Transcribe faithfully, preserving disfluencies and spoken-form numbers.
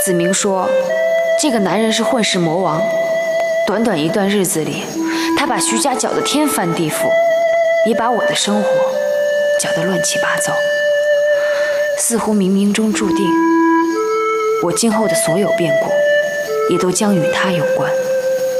子明说，这个男人是混世魔王，短短一段日子里，他把徐家搅得天翻地覆，也把我的生活搅得乱七八糟，似乎冥冥中注定，我今后的所有变故，也都将与他有关。